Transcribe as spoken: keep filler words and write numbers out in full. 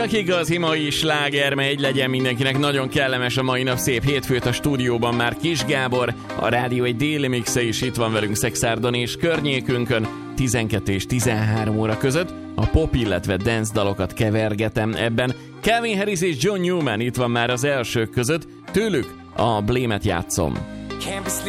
Csak igazi mai sláger megy, legyen mindenkinek nagyon kellemes a mai nap, szép hétfőt. A stúdióban már Kis Gábor, a rádió egy déli mixe is itt van velünk Szekszárdan és környékünkön. tizenkettő és tizenhárom óra között a pop, illetve dance dalokat kevergetem ebben. Calvin Harris és John Newman itt van már az elsők között, tőlük a Blame-et játszom. Can't be